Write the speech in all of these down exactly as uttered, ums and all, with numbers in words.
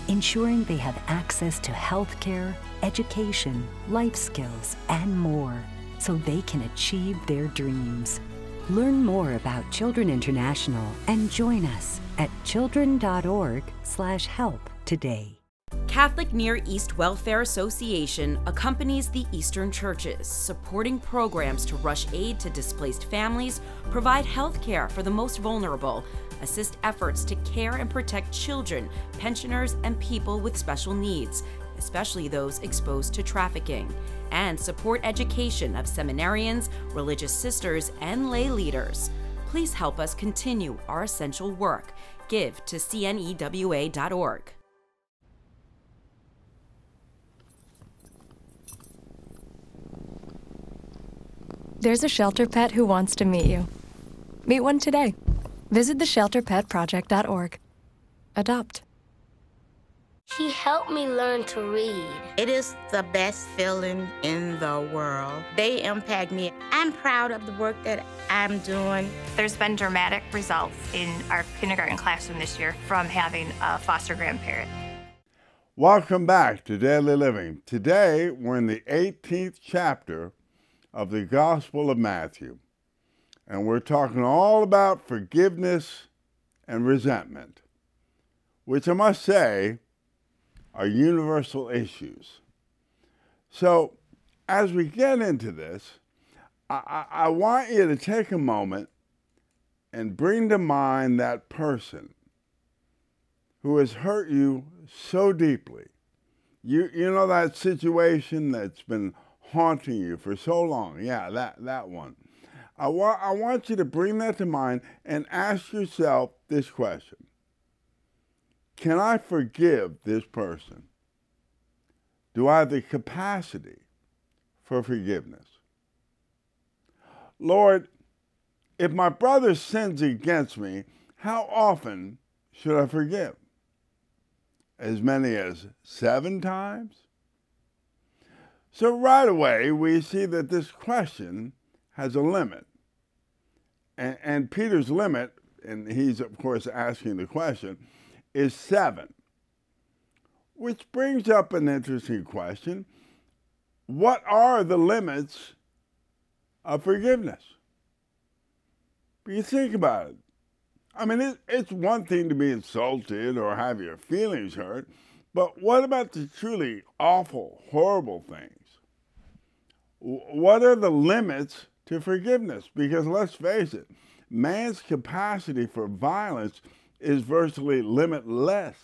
ensuring they have access to health care, education, life skills, and more, so they can achieve their dreams. Learn more about Children International and join us at children dot org slash help today. Catholic Near East Welfare Association accompanies the Eastern churches, supporting programs to rush aid to displaced families, provide health care for the most vulnerable, assist efforts to care and protect children, pensioners, and people with special needs, especially those exposed to trafficking, and support education of seminarians, religious sisters, and lay leaders. Please help us continue our essential work. Give to C N E W A dot org. There's a shelter pet who wants to meet you. Meet one today. Visit the shelter pet project dot org. Adopt. He helped me learn to read. It is the best feeling in the world. They impact me. I'm proud of the work that I'm doing. There's been dramatic results in our kindergarten classroom this year from having a foster grandparent. Welcome back to Daily Living. Today, we're in the eighteenth chapter of the Gospel of Matthew, and we're talking all about forgiveness and resentment, which I must say are universal issues. So as we get into this, I, I, I want you to take a moment and bring to mind that person who has hurt you so deeply. You, you know that situation that's been haunting you for so long. Yeah, that, that one. I, wa- I want you to bring that to mind and ask yourself this question. Can I forgive this person? Do I have the capacity for forgiveness? Lord, if my brother sins against me, how often should I forgive? As many as seven times? So right away, we see that this question has a limit. And, and Peter's limit, and he's of course asking the question, is seven. Which brings up an interesting question. What are the limits of forgiveness? But you think about it. I mean, it, it's one thing to be insulted or have your feelings hurt, but what about the truly awful, horrible things? What are the limits to forgiveness? Because let's face it, man's capacity for violence is virtually limitless.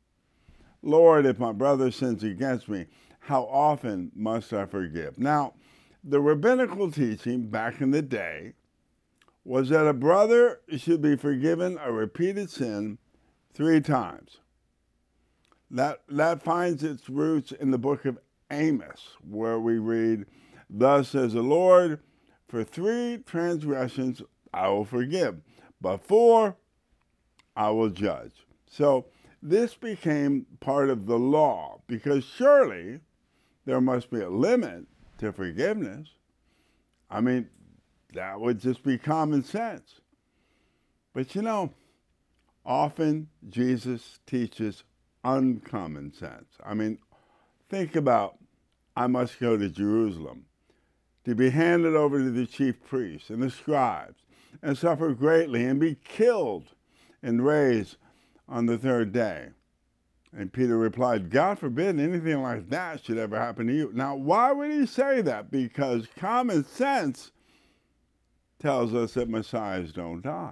Lord, if my brother sins against me, how often must I forgive? Now, the rabbinical teaching back in the day was that a brother should be forgiven a repeated sin three times. That, that finds its roots in the book of Amos, where we read, "Thus says the Lord, for three transgressions I will forgive, but four I will judge." So this became part of the law, because surely there must be a limit to forgiveness. I mean, that would just be common sense. But you know, often Jesus teaches uncommon sense. I mean, think about, I must go to Jerusalem to be handed over to the chief priests and the scribes and suffer greatly and be killed and raised on the third day. And Peter replied, God forbid anything like that should ever happen to you. Now, why would he say that? Because common sense tells us that messiahs don't die.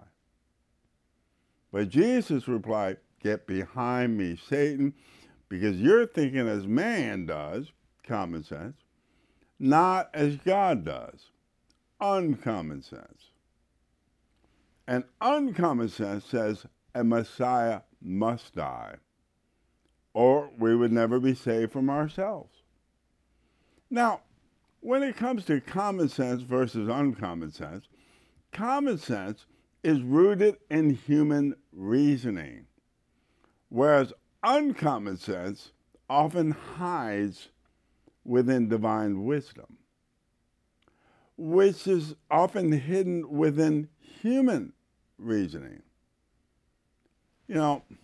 But Jesus replied, get behind me, Satan, because you're thinking as man does, common sense, not as God does, uncommon sense. And uncommon sense says a Messiah must die, or we would never be saved from ourselves. Now, when it comes to common sense versus uncommon sense, common sense is rooted in human reasoning, whereas uncommon sense often hides within divine wisdom, which is often hidden within human reasoning. You know,